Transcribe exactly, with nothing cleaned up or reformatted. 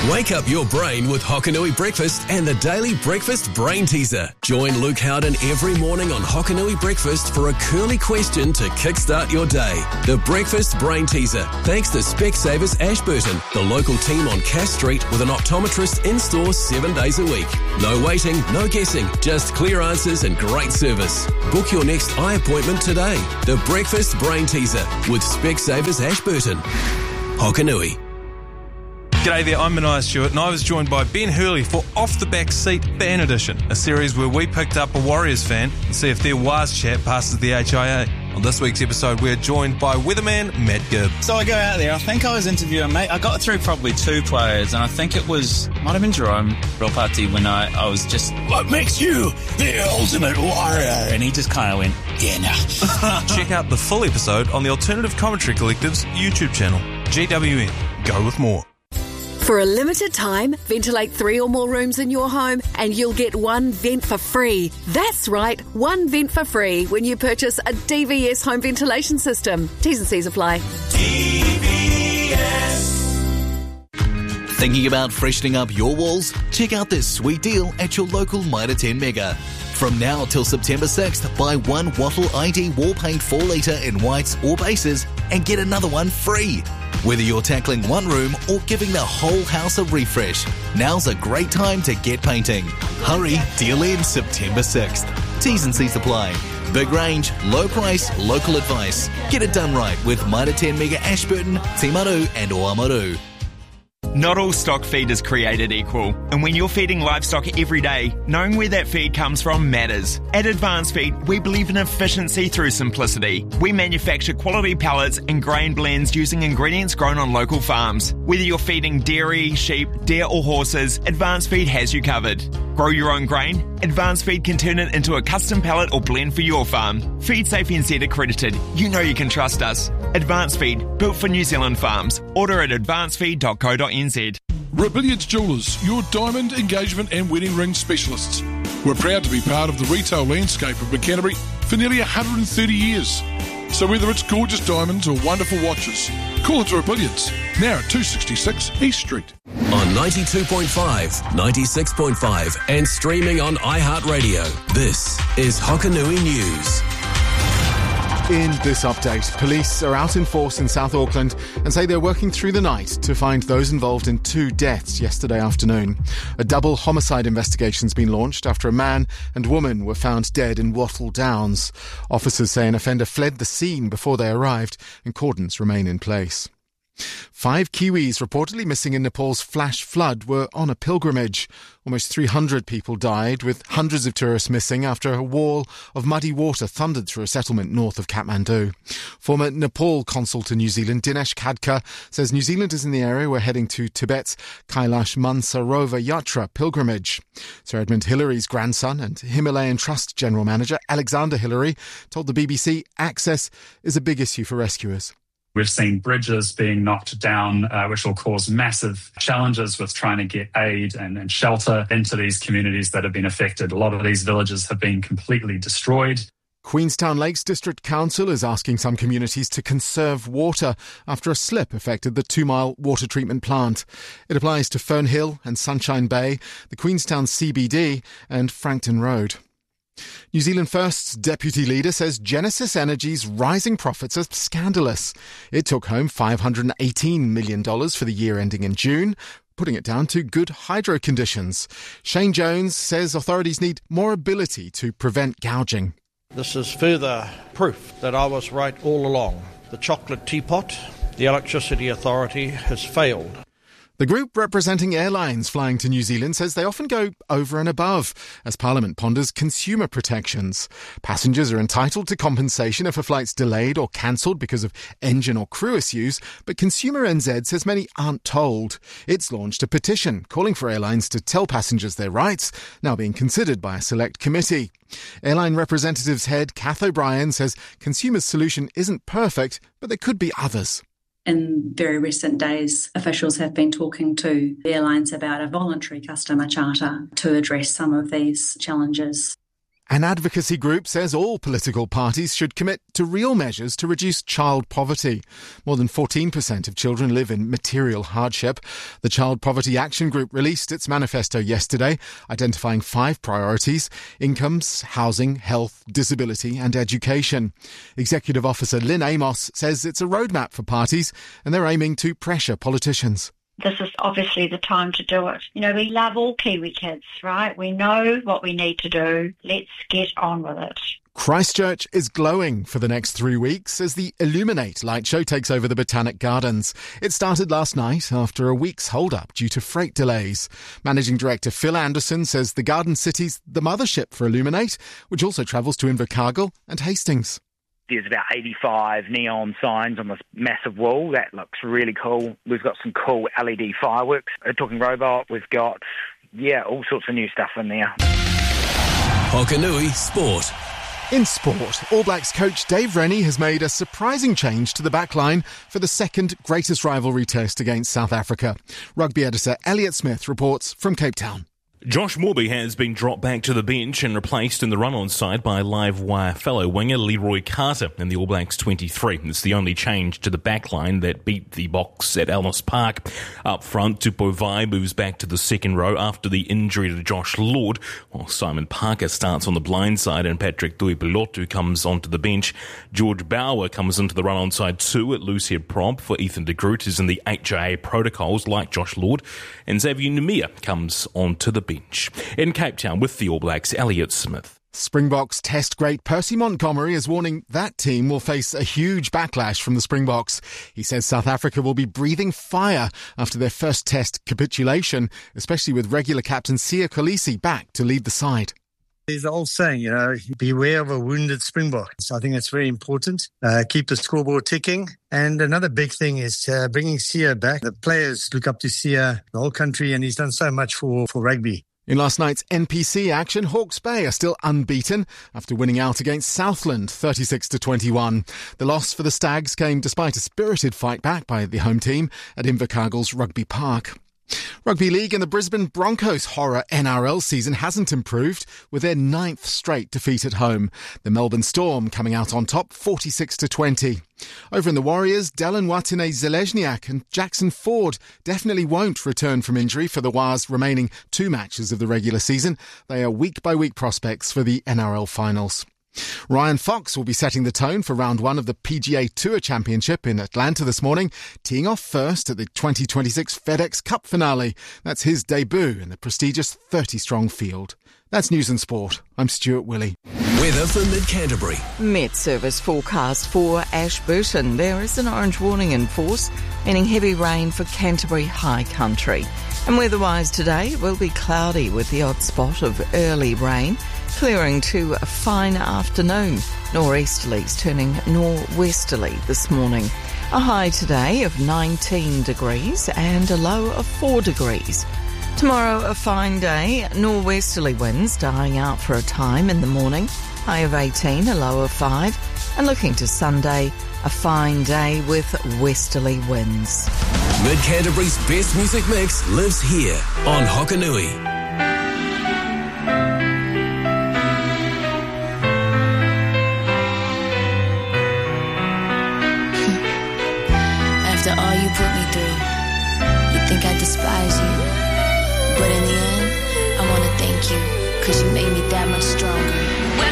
Wake up your brain with Hokanui Breakfast and the Daily Breakfast Brain Teaser. Join Luke Howden every morning on Hokanui Breakfast for a curly question to kickstart your day. The Breakfast Brain Teaser, thanks to Specsavers Ashburton, the local team on Cass Street with an optometrist in-store seven days a week. No waiting, no guessing, just clear answers and great service. Book your next eye appointment today. The Breakfast Brain Teaser with Specsavers Ashburton. Hokanui. G'day there, I'm Mania Stewart and I was joined by Ben Hurley for Off the Back Seat Fan Edition, a series where we picked up a Warriors fan and see if their Waz chat passes the H I A. On this week's episode, we're joined by weatherman Matt Gibb. So I go out there, I think I was interviewing, mate, I got through probably two players, and I think it was, might have been Jerome Ropati when I, I was just, what makes you the ultimate warrior? And he just kind of went, yeah, no. Check out the full episode on the Alternative Commentary Collective's YouTube channel, G W N. Go with more. For a limited time, ventilate three or more rooms in your home and you'll get one vent for free. That's right, one vent for free when you purchase a D V S home ventilation system. T's and C's apply. D V S. Thinking about freshening up your walls? Check out this sweet deal at your local Mitre ten Mega. From now till September sixth, buy one Wattle I D wall paint four litre in whites or bases and get another one free. Whether you're tackling one room or giving the whole house a refresh, now's a great time to get painting. Hurry, deal ends September sixth. T's and C's apply. Big range, low price, local advice. Get it done right with Mitre ten Mega Ashburton, Te Maru and Oamaru. Not all stock feed is created equal, and when you're feeding livestock every day, knowing where that feed comes from matters. At Advanced Feed, we believe in efficiency through simplicity. We manufacture quality pellets and grain blends using ingredients grown on local farms. Whether you're feeding dairy, sheep, deer or horses, Advanced Feed has you covered. Grow your own grain? Advanced Feed can turn it into a custom pellet or blend for your farm. Feed Safe N Z accredited. You know you can trust us. Advanced Feed, built for New Zealand farms. Order at advanced feed dot co dot n z. Rebellions Jewellers, your diamond, engagement and wedding ring specialists. We're proud to be part of the retail landscape of Canterbury for nearly one hundred thirty years. So whether it's gorgeous diamonds or wonderful watches, call into Rebellions, now at two sixty-six East Street. On ninety-two point five, ninety-six point five and streaming on iHeartRadio. This is Hokanui News. In this update, police are out in force in South Auckland and say they're working through the night to find those involved in two deaths yesterday afternoon. A double homicide investigation's been launched after a man and woman were found dead in Wattle Downs. Officers say an offender fled the scene before they arrived and cordons remain in place. Five Kiwis reportedly missing in Nepal's flash flood were on a pilgrimage. Almost three hundred people died, with hundreds of tourists missing after a wall of muddy water thundered through a settlement north of Kathmandu. Former Nepal consul to New Zealand, Dinesh Khadka, says New Zealand is in the area we're heading to Tibet's Kailash Mansarovar Yatra pilgrimage. Sir Edmund Hillary's grandson and Himalayan Trust General Manager Alexander Hillary told the B B C access is a big issue for rescuers. We've seen bridges being knocked down, uh, which will cause massive challenges with trying to get aid and, and shelter into these communities that have been affected. A lot of these villages have been completely destroyed. Queenstown Lakes District Council is asking some communities to conserve water after a slip affected the two-mile water treatment plant. It applies to Fernhill and Sunshine Bay, the Queenstown C B D and Frankton Road. New Zealand First's deputy leader says Genesis Energy's rising profits are scandalous. It took home five hundred eighteen million dollars for the year ending in June, putting it down to good hydro conditions. Shane Jones says authorities need more ability to prevent gouging. This is further proof that I was right all along. The chocolate teapot, the Electricity Authority, has failed. The group representing airlines flying to New Zealand says they often go over and above as Parliament ponders consumer protections. Passengers are entitled to compensation if a flight's delayed or cancelled because of engine or crew issues, but Consumer N Z says many aren't told. It's launched a petition calling for airlines to tell passengers their rights, now being considered by a select committee. Airline Representatives head Kath O'Brien says Consumers' solution isn't perfect, but there could be others. In very recent days, officials have been talking to airlines about a voluntary customer charter to address some of these challenges. An advocacy group says all political parties should commit to real measures to reduce child poverty. More than fourteen percent of children live in material hardship. The Child Poverty Action Group released its manifesto yesterday, identifying five priorities: incomes, housing, health, disability and education. Executive Officer Lynn Amos says it's a roadmap for parties and they're aiming to pressure politicians. This is obviously the time to do it. You know, we love all Kiwi kids, right? We know what we need to do. Let's get on with it. Christchurch is glowing for the next three weeks as the Illuminate light show takes over the Botanic Gardens. It started last night after a week's hold-up due to freight delays. Managing Director Phil Anderson says the Garden City's the mothership for Illuminate, which also travels to Invercargill and Hastings. There's about eighty-five neon signs on this massive wall. That looks really cool. We've got some cool L E D fireworks. A talking robot. We've got, yeah, all sorts of new stuff in there. Hokanui Sport. In sport, All Blacks coach Dave Rennie has made a surprising change to the backline for the second greatest rivalry test against South Africa. Rugby editor Elliot Smith reports from Cape Town. Josh Morby has been dropped back to the bench and replaced in the run-on side by live wire fellow winger Leroy Carter in the All Blacks twenty-three. It's the only change to the backline that beat the Boks at Ellis Park. Up front, Tupovai moves back to the second row after the injury to Josh Lord, while Simon Parker starts on the blind side and Patrick Tuipulotu comes onto the bench. George Bauer comes into the run-on side too at Lucia Prompt for Ethan de Groot, who's in the H I A protocols like Josh Lord, and Xavier Numia comes onto the bench. In Cape Town with the All Blacks, Elliot Smith. Springboks test great Percy Montgomery is warning that team will face a huge backlash from the Springboks. He says South Africa will be breathing fire after their first test capitulation, especially with regular captain Siya Kolisi back to lead the side. There's an old saying, you know, beware of a wounded Springbok. So I think that's very important. Uh, keep the scoreboard ticking. And another big thing is uh, bringing Siya back. The players look up to Siya, the whole country, and he's done so much for, for rugby. In last night's N P C action, Hawke's Bay are still unbeaten after winning out against Southland thirty-six to twenty-one. The loss for the Stags came despite a spirited fight back by the home team at Invercargill's Rugby Park. Rugby League and the Brisbane Broncos' horror N R L season hasn't improved with their ninth straight defeat at home. The Melbourne Storm coming out on top forty-six to twenty. Over in the Warriors, Dylan Watene-Zelezniak and Jackson Ford definitely won't return from injury for the Wars' remaining two matches of the regular season. They are week-by-week prospects for the N R L finals. Ryan Fox will be setting the tone for round one of the P G A Tour Championship in Atlanta this morning, teeing off first at the twenty twenty-six FedEx Cup finale. That's his debut in the prestigious thirty-strong field. That's News and Sport. I'm Stuart Willey. Weather for Mid-Canterbury. Met Service forecast for Ashburton. There is an orange warning in force, meaning heavy rain for Canterbury High Country. And weather-wise today, it will be cloudy with the odd spot of early rain, clearing to a fine afternoon. Nor'easterlies turning nor'westerly this morning. A high today of nineteen degrees and a low of four degrees. Tomorrow, a fine day, nor'westerly winds dying out for a time in the morning, high of eighteen, a low of five, and looking to Sunday, a fine day with westerly winds. Mid-Canterbury's best music mix lives here on Hokanui. After all you put me through, you think I despise you. But in the end, I want to thank you, cause you made me that